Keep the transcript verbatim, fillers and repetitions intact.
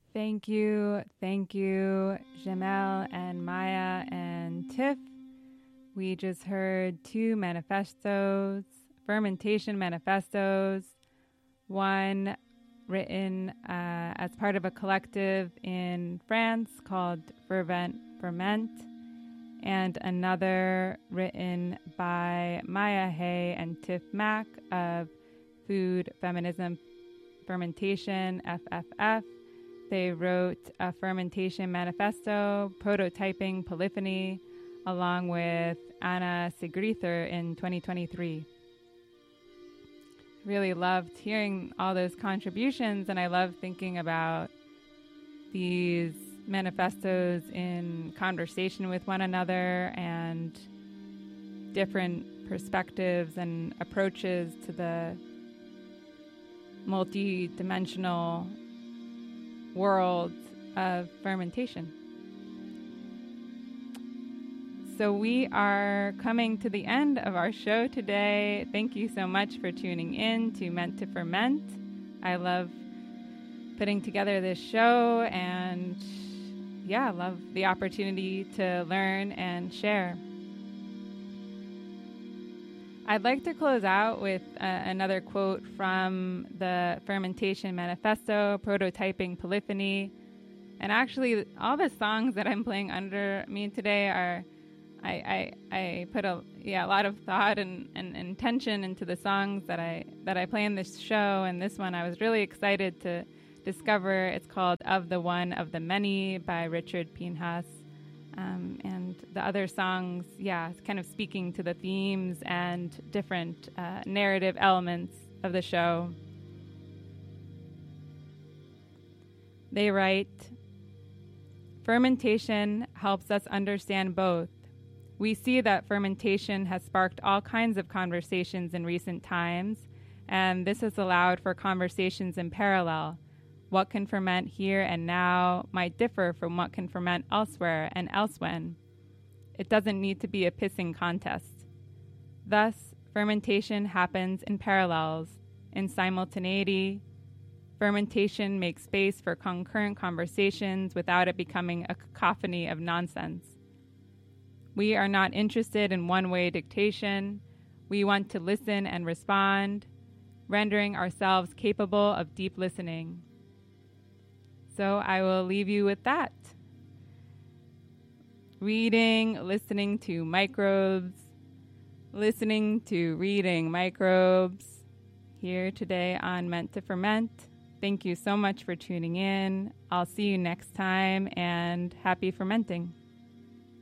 Thank you, thank you, Jamel and Maya and Tiff. We just heard two manifestos, fermentation manifestos, one written uh, as part of a collective in France called Fervent Ferment, and another written by Maya Hay and Tiff Mack of Food Feminism Fermentation, F F F. They wrote a fermentation manifesto, prototyping polyphony, along with Anna Sigrither in twenty twenty-three. Really loved hearing all those contributions, and I love thinking about these manifestos in conversation with one another and different perspectives and approaches to the multi-dimensional world of fermentation. So we are coming to the end of our show today. Thank you so much for tuning in to Meant to Ferment. I love putting together this show and yeah, love the opportunity to learn and share. I'd like to close out with uh, another quote from the Fermentation Manifesto, Prototyping Polyphony. And actually, all the songs that I'm playing under me today are, I, I, I put a yeah a lot of thought and, and intention into the songs that I that I play in this show. And this one I was really excited to discover. It's called Of the One of the Many by Richard Pinhas. Um, and the other songs, yeah, it's kind of speaking to the themes and different uh, narrative elements of the show. They write, fermentation helps us understand both. We see that fermentation has sparked all kinds of conversations in recent times, and this has allowed for conversations in parallel. What can ferment here and now might differ from what can ferment elsewhere and elsewhen. It doesn't need to be a pissing contest. Thus, fermentation happens in parallels, in simultaneity. Fermentation makes space for concurrent conversations without it becoming a cacophony of nonsense. We are not interested in one-way dictation. We want to listen and respond, rendering ourselves capable of deep listening. So I will leave you with that. Reading, listening to microbes, listening to reading microbes here today on Meant to Ferment. Thank you so much for tuning in. I'll see you next time, and happy fermenting.